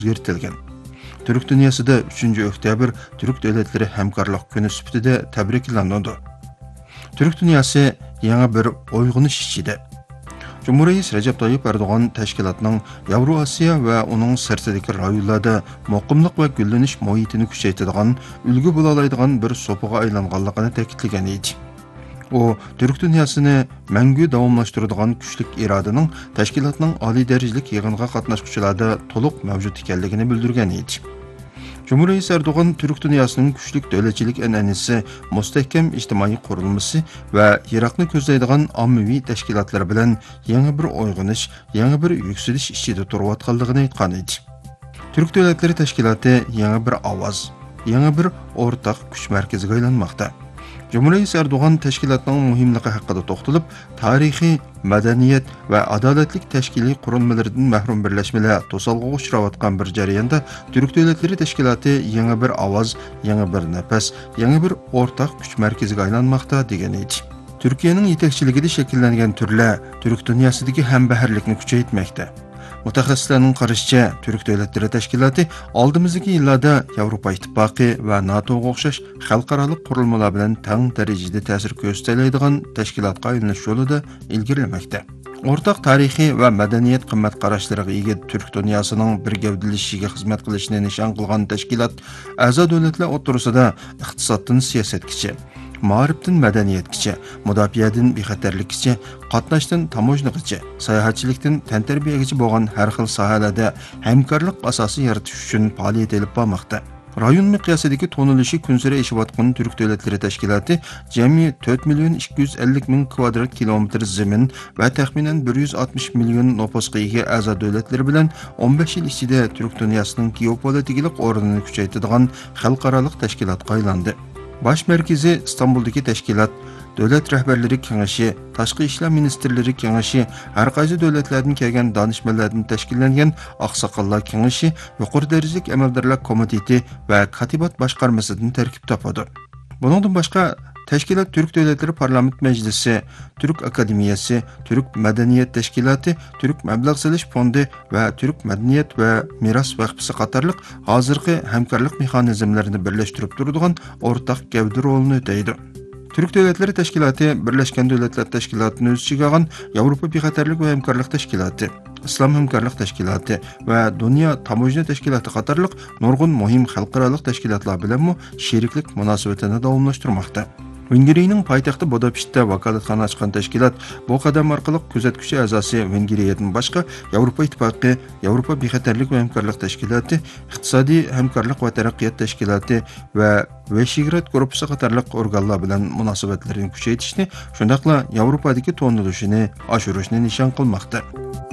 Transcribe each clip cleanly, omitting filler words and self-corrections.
o'zgartirilgan. Türk dünyasida 3-oktyabr Türk Devletleri Hemkarlık Günü sübtida tabriklanadi. Türk dünyası yangi bir uyg'unish ichida. Cumhuriyet Recep Tayyip Erdoğan teşkilatının Yevroasiya ve onun sirtidagi rayonlarda muqimlik ve güllenish muhitini kuchaytiradigan, ulgu bo'laoladigan bir so'piga aylanganligini ta'kidlagan edi. O, Türk dünyasını mangu davomlashtiradigan kuchlik irodaning tashkilotning oliy darajalik yig'inga qatnashuvchilarda to'liq mavjud ekanligini bildirgan edi. Cumhuriyet Erdoğan Türk dünyasının güçlük devletçilik enanesi, mustahkam ijtimoiy qurilmasi ve Irak'ni ko'zlaydigan ommaviy tashkilotlar bilan yangi bir uyg'unish, yangi bir yuksalish ichida turayotganligini aytgan edi. Türk Devletleri Teşkilatı yangi bir ovoz, yangi bir o'rtaq kuch markaziga aylanmoqda. Cumhuriyet Erdoğan teşkilatının muhimligi haqida to'xtalib, tarixiy, madaniyat ve adaletlik tashkiliy qurilmalaridan mahrum birlashmalar to'salg'iga uchrayotgan bir jarayonda Türk Devletleri Teşkilatı yangi bir ovoz, yangi bir nafas, yangi bir o'rtaq kuch markaziga aylanmoqda degan edi. Türkiye'nin yetakchiligida shakllangan turlar Türk dunyosidagi hambaharlikni kuchaytirmoqda. Mutaxassislarning qarashicha, Türk Devletleri Teşkilatı oldimizdagi yillarda Yevropa İttifaqı ve NATO'ga o'xshash xalqaro qurilmalar bilan teng darajada ta'sir ko'rsatadigan tashkilotga aylanish yo'lida ilgarilamoqda. O'rtaq tarixiy va madaniyat qimmat qarashlariga ega Türk dunyosining bir gavdalashishiga xizmat qilishini nishon qilgan tashkilot a'zo davlatlar o'rtasida iqtisoddan siyosatgacha, ma'rifdan madaniyatgacha, mudofaadan bexatarlikgacha, qatnashdan tamojnigacha, sayohatchilikdan tantarbiyaga bo'lgan har xil sohalarda hamkorlik asosi yaratish uchun faoliyat olib bormoqda. Rayon miqyosidagi to'nilishi kunsari ishlayotgan Türk Devletleri Teşkilatı jami 4.250.000 kvadrat kilometr zamin ve taxminan 160 milyon nüfusga ega a'zo davlatlar bilan 15 yil ichida Türk dunyosining geopolitik o'rnini kuchaytiradigan xalqaro tashkilotga aylandi. Baş merkezi İstanbul'daki teşkilat, Devlet Rehberleri Kengeşi, Tashqi ishlar Ministrleri Kengeşi, har qaysi davlatlardan kelgan danışmanlardan tashkillangan Oqsoqollar Kengeşi, yuqori darajalik amaldorlar komiteti ve katibat boshqarmasidan tarkib topadi. Buningdan boshqa Teşkilat Türk Devletleri Parlament Meclisi, Türk Akademiyası, Türk Medeniyet Teşkilatı, Türk Meblag Selish Fondi ve Türk Medeniyet ve Miras Vakfısı qatarlıq hazırki hamkorlik mexanizmlarini birleştirip turadigan o'rtaq gavda rolini o'taydi. Türk Devletleri Teşkilatı, Birleşken Devletler Teşkilatı'nı öz içine alan Avrupa Bexatarlik ve Hemkarlık Teşkilatı, İslam Hemkarlık Teşkilatı ve Dünya Tamojna Teşkilatı qatarlıq nurgun muhim xalqarалық teşkilatlar bilen şeriklik münasebetini davomlashtirmoqda. Vengriyaning poytaxti Budapestda vakolatxona ochgan tashkilot bu qadam orqali kuzatuvchi a'zosi Vengriyadan boshqa Yevropa Ittifoqi, Yevropa Bexatarlik va Hamkorlik Tashkiloti, Iqtisodiy hamkorlik va taraqqiyot tashkiloti va Visegrad guruhi qatorliq organlar bilan munosabatlarni kuchaytirishni, shundaqla Yevropadagi to'nilishini oshirishni nishon qilmoqda.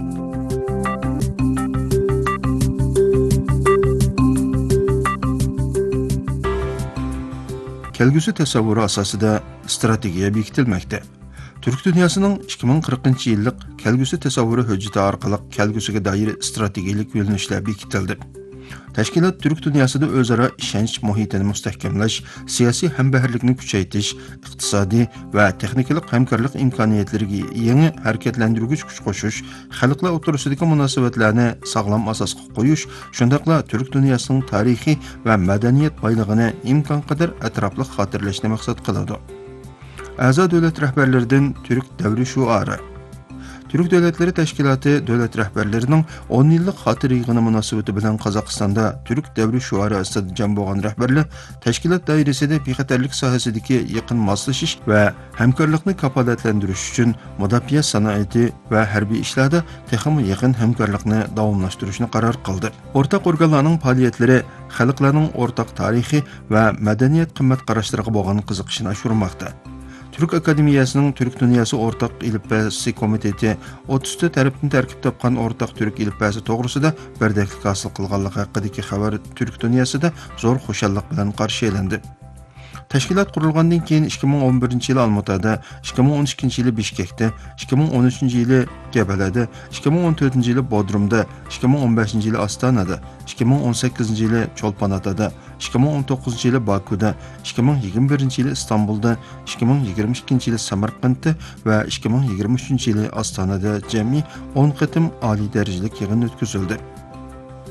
Kelgusi tasavvuri asosida strategiya bekitilmoqda. Türk dünyasının 2040 yillik kelgusi tasavvuri hujjati orqali kelgusiga doir strategik yo'nalishlar bekitildi. Tashkilot Türk dünyasida o'zaro ishonch muhitini mustahkamlash, siyosiy hamkorlikni kuchaytirish, iqtisodiy va texnik hamkorlik imkoniyatlariga yangi harakatlantiruvchi kuch qo'shish, xalqlar o'rtasidagi munosabatlarni sog'lom asosga qo'yish, shundaqla Türk dunyosining tarixiy va madaniyat boylig'ini imkon qadar atrofli xotirlashni maqsad qiladi. A'zo davlat rahbarlaridan Türk davri shuari. Türk Devletleri Teşkilatı devlet rehberlerinin 10 yıllık hatır yığını münasebeti bilen Kazakistan'da Türk devri şuarı asıda cem boğan rehberler, teşkilat dairesinde bexatarlik sahasideki yakın maslaşış ve hemkarlıkını kapalatlendiriş için müdafiə sanayeti ve harbiy işlerde texmi yakın hemkarlıkını davamlaştırışını karar kıldı. Ortak organlarının faaliyetleri, xalqlarning ortak tarihi ve medeniyet qimmat qarashlariga bo'lgan qiziqishini oshirmoqda. Türk Akademiyasının Türk Dünyası Ortak İlipbasi Komiteti 30 tarafdan tarkib topgan Ortak Türk İlipbasi to'g'risida birdeklik hosil qilganligi haqidagi xabar Türk Dünyasida zo'r xushallik bilan qarshi olindi. Tashkilot qurilgandan keyin 2011 yili Almatada, 2012 yili Bishkekda, 2013 yili Gebelada, 2014 yili Bodrumda, 2015 yili Astanada, 2018 yili Cholpanatada, 2019 yili Bakuda, 2021 yili İstanbulda, 2022 yili Samarqandda ve 2023 yili Astanada cemi 10 qitim oliy darajalik yig'in o'tkazildi.